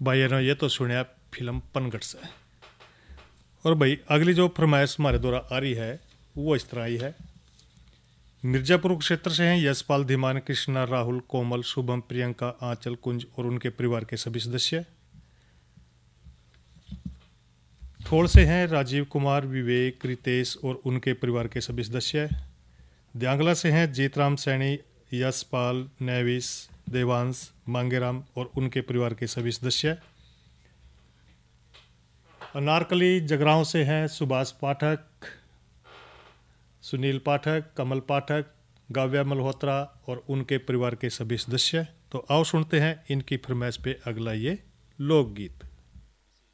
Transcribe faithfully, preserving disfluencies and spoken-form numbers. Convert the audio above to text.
भाई ने ये तो सुनिया फिल्म पनघट से। और भाई अगली जो फरमाइश हमारे द्वारा आ रही है वो इस तरह आई है। मिर्जापुर क्षेत्र से हैं यशपाल, धीमान, कृष्णा, राहुल, कोमल, शुभम, प्रियंका, आंचल, कुंज और उनके परिवार के सभी सदस्य। ठोड़ से हैं राजीव कुमार, विवेक, रितेश और उनके परिवार के सभी सदस्य। द्यांगला से हैं जीतराम सैनी, यशपाल, नेविस, देवांश, मांगेराम और उनके परिवार के सभी सदस्य। अनारकली जगरांव से हैं सुभाष पाठक, सुनील पाठक, कमल पाठक, गाव्या मल्होत्रा और उनके परिवार के सभी सदस्य। तो आओ सुनते हैं इनकी फरमाइश पे अगला ये लोकगीत।